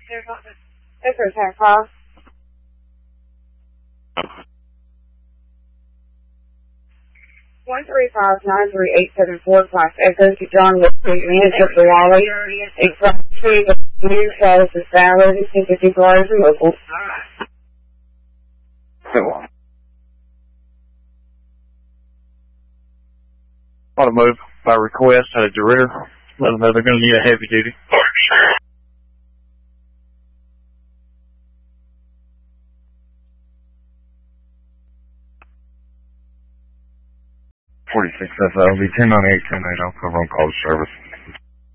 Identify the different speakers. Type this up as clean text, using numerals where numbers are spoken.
Speaker 1: This is her call. 135-938-74 Class Echo to John Wood Street, Manager for Wally. In front of the new sales is valid and sympathy cars and local.
Speaker 2: Want to move by request out of the rear. Let them know they're going to need a heavy duty.
Speaker 3: 46 SL, be 1098, 10-8, I'll cover on call service.